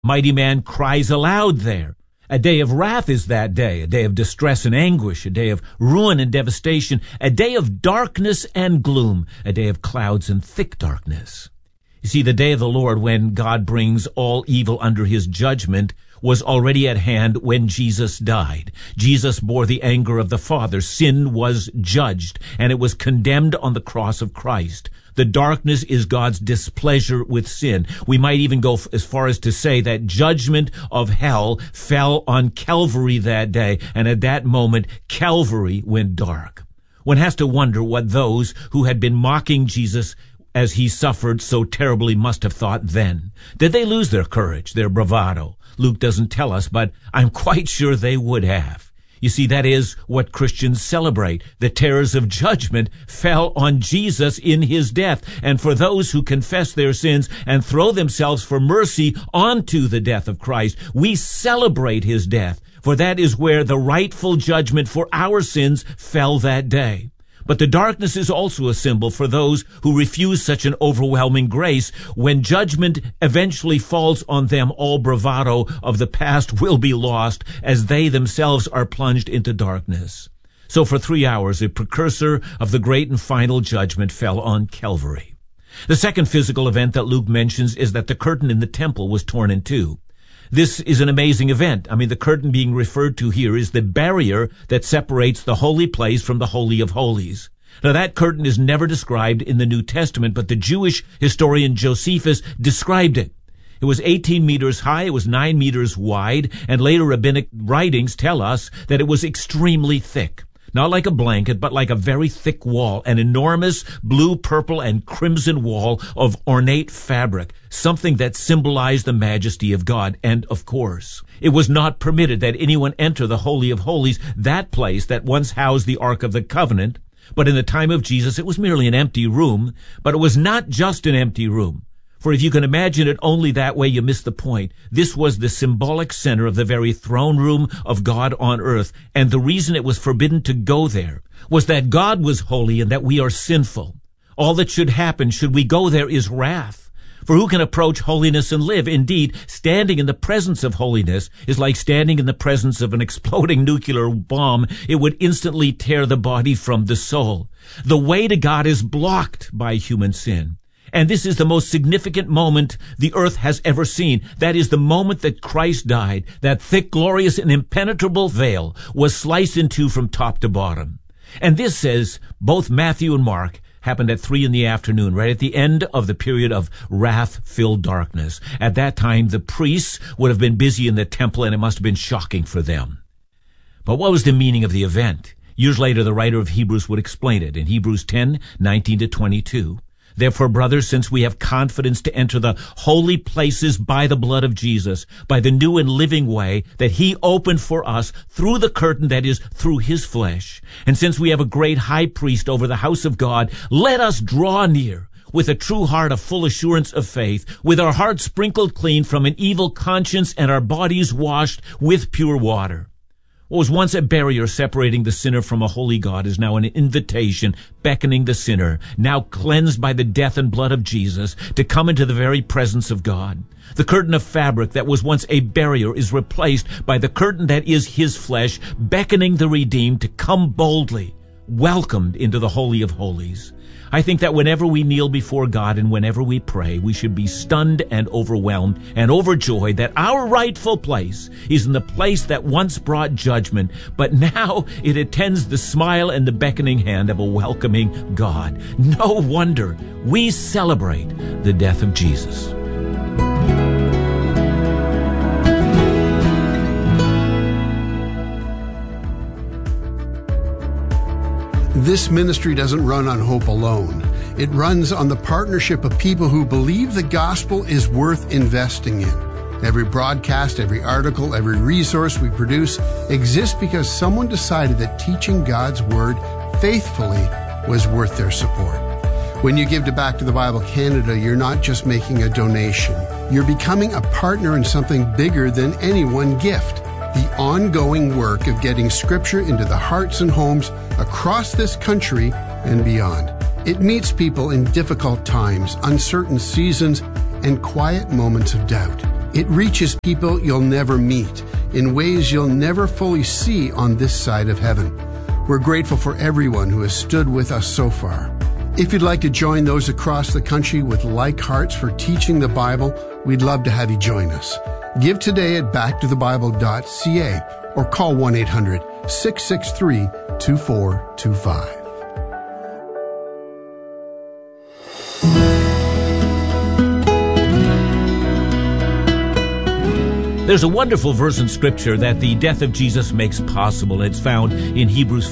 Mighty man cries aloud there. A day of wrath is that day, a day of distress and anguish, a day of ruin and devastation, a day of darkness and gloom, a day of clouds and thick darkness. You see, the day of the Lord, when God brings all evil under his judgment, was already at hand when Jesus died. Jesus bore the anger of the Father. Sin was judged, and it was condemned on the cross of Christ. The darkness is God's displeasure with sin. We might even go as far as to say that judgment of hell fell on Calvary that day, and at that moment, Calvary went dark. One has to wonder what those who had been mocking Jesus as he suffered so terribly must have thought then. Did they lose their courage, their bravado? Luke doesn't tell us, but I'm quite sure they would have. You see, that is what Christians celebrate. The terrors of judgment fell on Jesus in his death. And for those who confess their sins and throw themselves for mercy onto the death of Christ, we celebrate his death, for that is where the rightful judgment for our sins fell that day. But the darkness is also a symbol for those who refuse such an overwhelming grace. When judgment eventually falls on them, all bravado of the past will be lost as they themselves are plunged into darkness. So for 3 hours, a precursor of the great and final judgment fell on Calvary. The second physical event that Luke mentions is that the curtain in the temple was torn in two. This is an amazing event. The curtain being referred to here is the barrier that separates the holy place from the Holy of Holies. Now, that curtain is never described in the New Testament, but the Jewish historian Josephus described it. It was 18 meters high, it was 9 meters wide, and later rabbinic writings tell us that it was extremely thick. Not like a blanket, but like a very thick wall, an enormous blue, purple, and crimson wall of ornate fabric, something that symbolized the majesty of God. And, of course, it was not permitted that anyone enter the Holy of Holies, that place that once housed the Ark of the Covenant. But in the time of Jesus, it was merely an empty room, but it was not just an empty room. For if you can imagine it only that way, you miss the point. This was the symbolic center of the very throne room of God on earth, and the reason it was forbidden to go there was that God was holy and that we are sinful. All that should happen should we go there is wrath. For who can approach holiness and live? Indeed, standing in the presence of holiness is like standing in the presence of an exploding nuclear bomb. It would instantly tear the body from the soul. The way to God is blocked by human sin. And this is the most significant moment the earth has ever seen. That is the moment that Christ died. That thick, glorious, and impenetrable veil was sliced in two from top to bottom. And this, says both Matthew and Mark, happened at 3 p.m, right at the end of the period of wrath-filled darkness. At that time, the priests would have been busy in the temple, and it must have been shocking for them. But what was the meaning of the event? Years later, the writer of Hebrews would explain it in Hebrews 10:19-22. Therefore, brothers, since we have confidence to enter the holy places by the blood of Jesus, by the new and living way that he opened for us through the curtain, that is, through his flesh, and since we have a great high priest over the house of God, let us draw near with a true heart of full assurance of faith, with our hearts sprinkled clean from an evil conscience and our bodies washed with pure water. What was once a barrier separating the sinner from a holy God is now an invitation beckoning the sinner, now cleansed by the death and blood of Jesus, to come into the very presence of God. The curtain of fabric that was once a barrier is replaced by the curtain that is his flesh, beckoning the redeemed to come boldly, welcomed into the Holy of Holies. I think that whenever we kneel before God and whenever we pray, we should be stunned and overwhelmed and overjoyed that our rightful place is in the place that once brought judgment, but now it attends the smile and the beckoning hand of a welcoming God. No wonder we celebrate the death of Jesus. This ministry doesn't run on hope alone. It runs on the partnership of people who believe the gospel is worth investing in. Every broadcast, every article, every resource we produce exists because someone decided that teaching God's Word faithfully was worth their support. When you give to Back to the Bible Canada, you're not just making a donation. You're becoming a partner in something bigger than any one gift. The ongoing work of getting Scripture into the hearts and homes across this country and beyond. It meets people in difficult times, uncertain seasons, and quiet moments of doubt. It reaches people you'll never meet in ways you'll never fully see on this side of heaven. We're grateful for everyone who has stood with us so far. If you'd like to join those across the country with like hearts for teaching the Bible, we'd love to have you join us. Give today at backtothebible.ca or call 1-800-663-2425. There's a wonderful verse in Scripture that the death of Jesus makes possible. It's found in Hebrews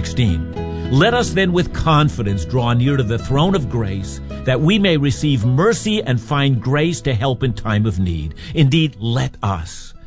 4:16. Let us then with confidence draw near to the throne of grace, that we may receive mercy and find grace to help in time of need. Indeed, let us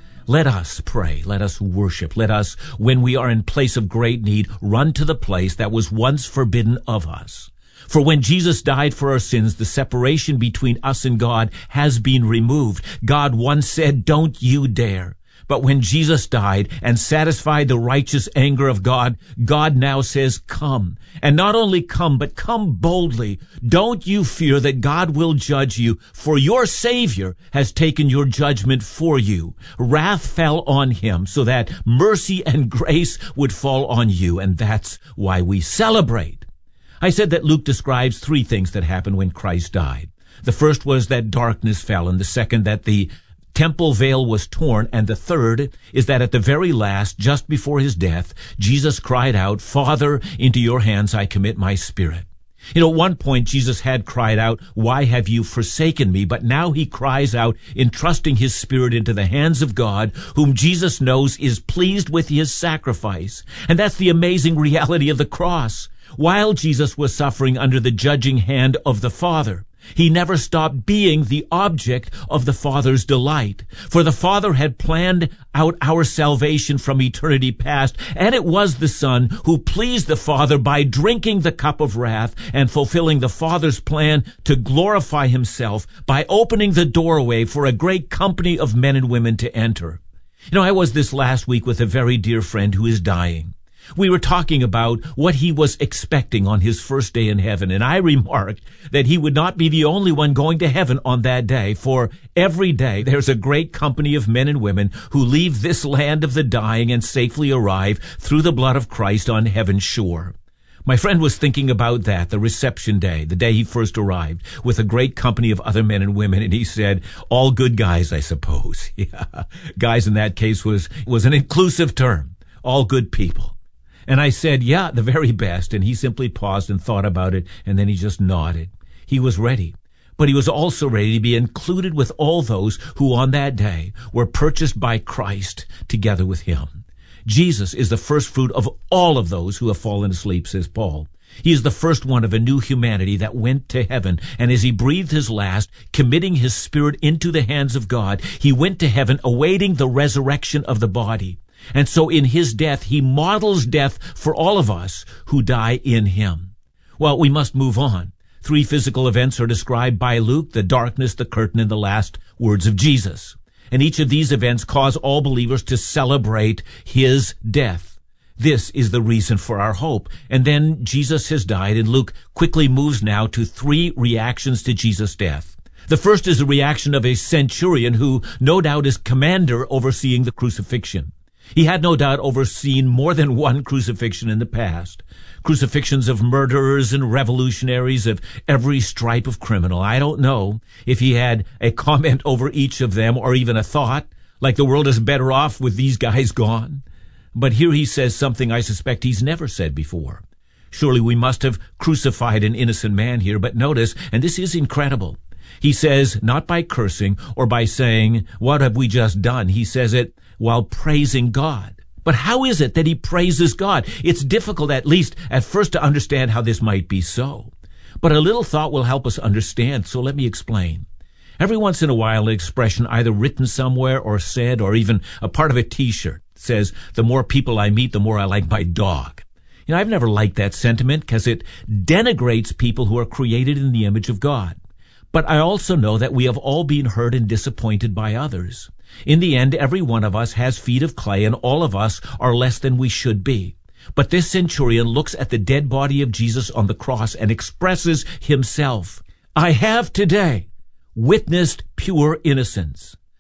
pray. Let us worship. Let us, when we are in place of great need, run to the place that was once forbidden of us. For when Jesus died for our sins, the separation between us and God has been removed. God once said, "Don't you dare." But when Jesus died and satisfied the righteous anger of God, God now says, "Come." And not only come, but come boldly. Don't you fear that God will judge you, for your Savior has taken your judgment for you. Wrath fell on him so that mercy and grace would fall on you, and that's why we celebrate. I said that Luke describes three things that happened when Christ died. The first was that darkness fell, and the second that the temple veil was torn, and the third is that at the very last, just before his death, Jesus cried out, "Father, into your hands I commit my spirit." At one point, Jesus had cried out, "Why have you forsaken me?" But now he cries out, entrusting his spirit into the hands of God, whom Jesus knows is pleased with his sacrifice. And that's the amazing reality of the cross. While Jesus was suffering under the judging hand of the Father, he never stopped being the object of the Father's delight. For the Father had planned out our salvation from eternity past, and it was the Son who pleased the Father by drinking the cup of wrath and fulfilling the Father's plan to glorify himself by opening the doorway for a great company of men and women to enter. I was this last week with a very dear friend who is dying. We were talking about what he was expecting on his first day in heaven, and I remarked that he would not be the only one going to heaven on that day, for every day there's a great company of men and women who leave this land of the dying and safely arrive through the blood of Christ on heaven's shore. My friend was thinking about that, the reception day, the day he first arrived, with a great company of other men and women, and he said, all good guys, I suppose. Yeah, guys in that case was an inclusive term, all good people. And I said, yeah, the very best. And he simply paused and thought about it, and then he just nodded. He was ready. But he was also ready to be included with all those who on that day were purchased by Christ together with him. Jesus is the first fruit of all of those who have fallen asleep, says Paul. He is the first one of a new humanity that went to heaven. And as he breathed his last, committing his spirit into the hands of God, he went to heaven awaiting the resurrection of the body. And so in his death, he models death for all of us who die in him. Well, we must move on. Three physical events are described by Luke: the darkness, the curtain, and the last words of Jesus. And each of these events cause all believers to celebrate his death. This is the reason for our hope. And then Jesus has died, and Luke quickly moves now to three reactions to Jesus' death. The first is the reaction of a centurion who no doubt is commander overseeing the crucifixion. He had no doubt overseen more than one crucifixion in the past. Crucifixions of murderers and revolutionaries, of every stripe of criminal. I don't know if he had a comment over each of them, or even a thought, like the world is better off with these guys gone. But here he says something I suspect he's never said before. Surely we must have crucified an innocent man here, but notice, and this is incredible, he says, not by cursing or by saying, what have we just done? He says it while praising God. But how is it that he praises God? It's difficult, at least at first, to understand how this might be so. But a little thought will help us understand, so let me explain. Every once in a while, an expression either written somewhere or said, or even a part of a T-shirt says, the more people I meet, the more I like my dog. I've never liked that sentiment because it denigrates people who are created in the image of God. But I also know that we have all been hurt and disappointed by others. In the end, every one of us has feet of clay, and all of us are less than we should be. But this centurion looks at the dead body of Jesus on the cross and expresses himself. I have today witnessed pure innocence.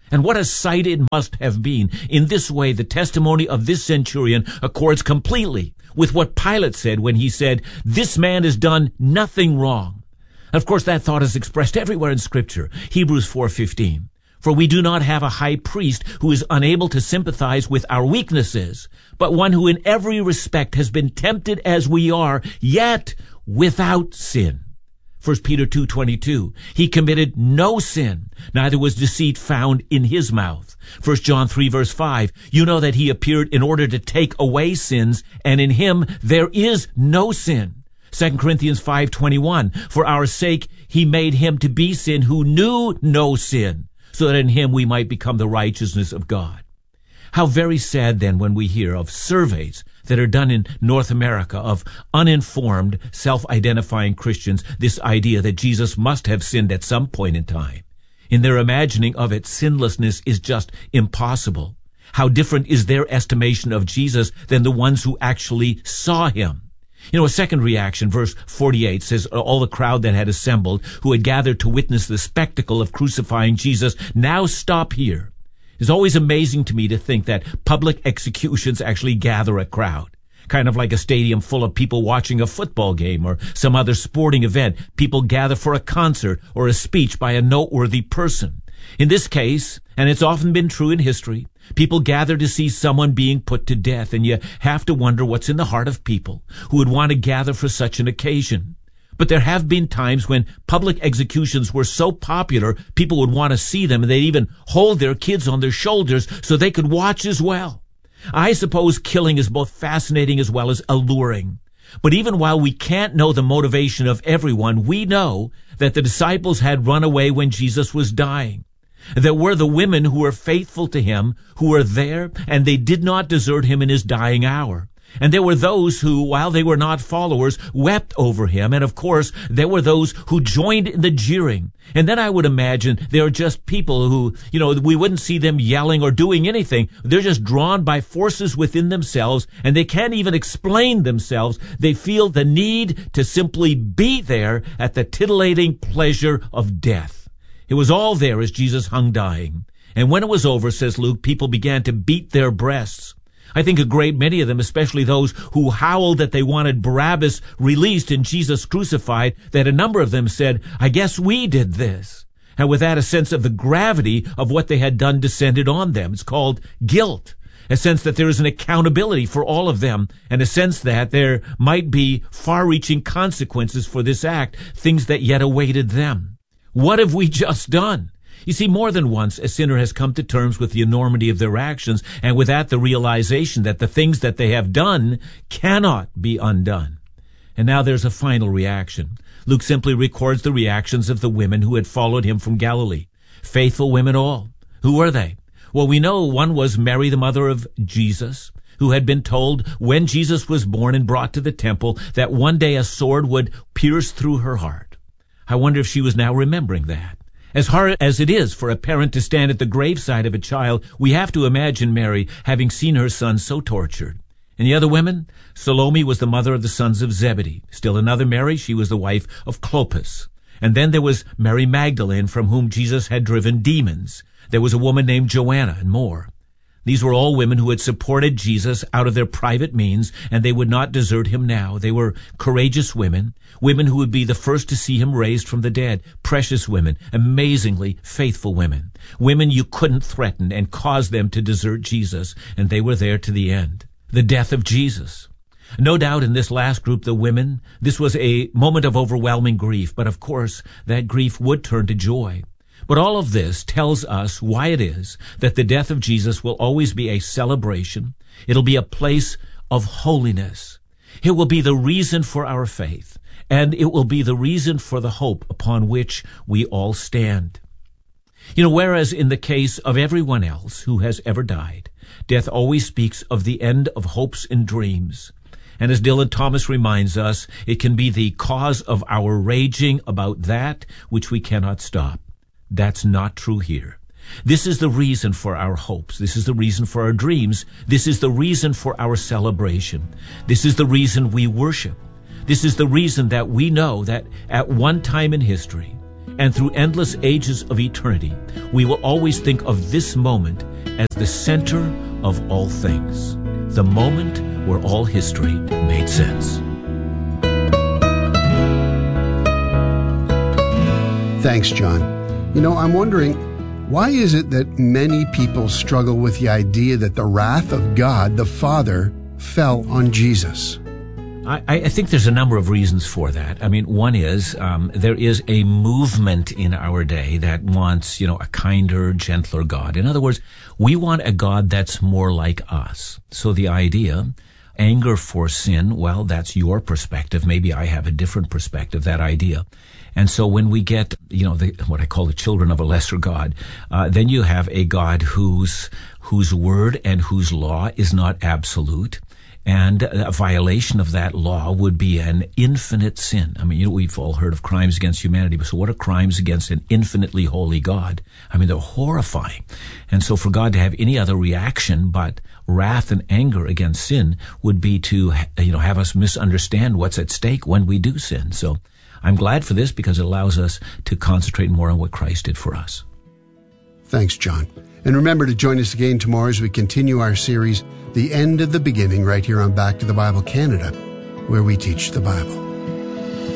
And what a sight it must have been. In this way, the testimony of this centurion accords completely with what Pilate said when he said, "This man has done nothing wrong." Of course, that thought is expressed everywhere in Scripture. Hebrews 4:15. For we do not have a high priest who is unable to sympathize with our weaknesses, but one who in every respect has been tempted as we are, yet without sin. 1 Peter 2:22, he committed no sin, neither was deceit found in his mouth. 1 John 3:5, you know that he appeared in order to take away sins, and in him there is no sin. 2 Corinthians 5:21, for our sake he made him to be sin who knew no sin, so that in him we might become the righteousness of God. How very sad then when we hear of surveys that are done in North America of uninformed, self-identifying Christians, this idea that Jesus must have sinned at some point in time. In their imagining of it, sinlessness is just impossible. How different is their estimation of Jesus than the ones who actually saw him. A second reaction, verse 48 says, all the crowd that had assembled, who had gathered to witness the spectacle of crucifying Jesus, now stop here. It's always amazing to me to think that public executions actually gather a crowd, kind of like a stadium full of people watching a football game or some other sporting event. People gather for a concert or a speech by a noteworthy person. In this case, and it's often been true in history, people gather to see someone being put to death, and you have to wonder what's in the heart of people who would want to gather for such an occasion. But there have been times when public executions were so popular, people would want to see them, and they'd even hold their kids on their shoulders so they could watch as well. I suppose killing is both fascinating as well as alluring. But even while we can't know the motivation of everyone, we know that the disciples had run away when Jesus was dying. There were the women who were faithful to him, who were there, and they did not desert him in his dying hour. And there were those who, while they were not followers, wept over him. And of course, there were those who joined in the jeering. And then I would imagine there are just people who, we wouldn't see them yelling or doing anything. They're just drawn by forces within themselves, and they can't even explain themselves. They feel the need to simply be there at the titillating pleasure of death. It was all there as Jesus hung dying. And when it was over, says Luke, people began to beat their breasts. I think a great many of them, especially those who howled that they wanted Barabbas released and Jesus crucified, that a number of them said, I guess we did this. And with that, a sense of the gravity of what they had done descended on them. It's called guilt. A sense that there is an accountability for all of them, and a sense that there might be far-reaching consequences for this act, things that yet awaited them. What have we just done? You see, more than once, a sinner has come to terms with the enormity of their actions, and with that, the realization that the things that they have done cannot be undone. And now there's a final reaction. Luke simply records the reactions of the women who had followed him from Galilee. Faithful women all. Who were they? Well, we know one was Mary, the mother of Jesus, who had been told when Jesus was born and brought to the temple that one day a sword would pierce through her heart. I wonder if she was now remembering that. As hard as it is for a parent to stand at the graveside of a child, we have to imagine Mary having seen her son so tortured. And the other women? Salome was the mother of the sons of Zebedee. Still another Mary, she was the wife of Clopas. And then there was Mary Magdalene, from whom Jesus had driven demons. There was a woman named Joanna, and more. These were all women who had supported Jesus out of their private means, and they would not desert him now. They were courageous women, women who would be the first to see him raised from the dead, precious women, amazingly faithful women, women you couldn't threaten and cause them to desert Jesus, and they were there to the end. The death of Jesus. No doubt in this last group, the women, this was a moment of overwhelming grief, but of course that grief would turn to joy. But all of this tells us why it is that the death of Jesus will always be a celebration. It'll be a place of holiness. It will be the reason for our faith, and it will be the reason for the hope upon which we all stand. Whereas in the case of everyone else who has ever died, death always speaks of the end of hopes and dreams. And as Dylan Thomas reminds us, it can be the cause of our raging about that which we cannot stop. That's not true here. This is the reason for our hopes. This is the reason for our dreams. This is the reason for our celebration. This is the reason we worship. This is the reason that we know that at one time in history, and through endless ages of eternity, we will always think of this moment as the center of all things, the moment where all history made sense. Thanks, John. I'm wondering, why is it that many people struggle with the idea that the wrath of God, the Father, fell on Jesus? I think there's a number of reasons for that. One is there is a movement in our day that wants, a kinder, gentler God. In other words, we want a God that's more like us. So the idea, anger for sin, well, that's your perspective. Maybe I have a different perspective, that idea. And so when we get, what I call the children of a lesser God, then you have a God whose word and whose law is not absolute. And a violation of that law would be an infinite sin. We've all heard of crimes against humanity, but so what are crimes against an infinitely holy God? They're horrifying. And so for God to have any other reaction but wrath and anger against sin would be to, have us misunderstand what's at stake when we do sin. So I'm glad for this because it allows us to concentrate more on what Christ did for us. Thanks, John. And remember to join us again tomorrow as we continue our series, The End of the Beginning, right here on Back to the Bible Canada, where we teach the Bible.